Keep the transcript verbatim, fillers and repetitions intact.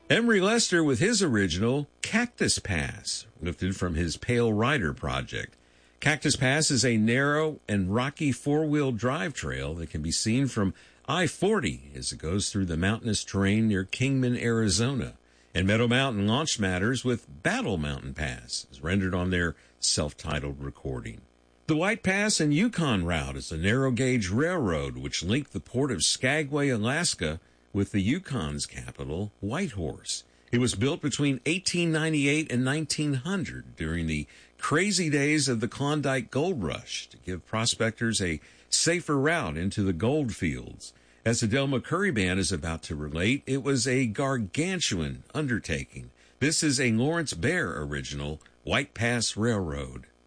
Emery Lester with his original Cactus Pass, lifted from his Pale Rider project. Cactus Pass is a narrow and rocky four-wheel drive trail that can be seen from I forty as it goes through the mountainous terrain near Kingman, Arizona. And Meadow Mountain launched matters with Battle Mountain Pass, as rendered on their self-titled recording. The White Pass and Yukon Route is a narrow-gauge railroad which linked the port of Skagway, Alaska, with the Yukon's capital, Whitehorse. It was built between eighteen ninety-eight and nineteen hundred during the crazy days of the Klondike Gold Rush to give prospectors a safer route into the gold fields. As the Del McCoury Band is about to relate, it was a gargantuan undertaking. This is a Lawrence Bear original, White Pass Railroad.